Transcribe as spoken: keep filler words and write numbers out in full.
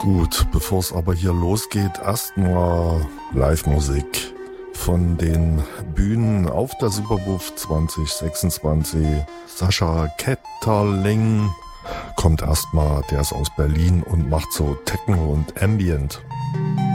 Gut, bevor es aber hier losgeht, erstmal Live-Musik von den Bühnen auf der Superbuff zwanzig sechsundzwanzig. Sascha Ketterling kommt erstmal, der ist aus Berlin und macht so Techno und Ambient.